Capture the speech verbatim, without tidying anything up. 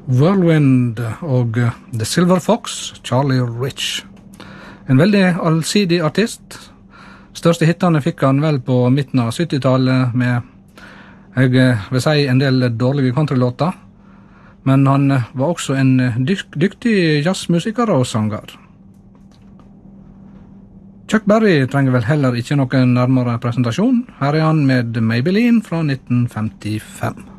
Whirlwind og The Silver Fox, Charlie Rich. En veldig allsidig artist. Største hittene fikk han vel på midten av syttitallet med, jeg vil si, en del dårlige countrylåter. Men han var også en dyk, dyktig jazzmusiker og sanger. Chuck Berry trenger vel heller ikke noen nærmere presentasjon. Her er han med Maybelline fra nitten femtifem.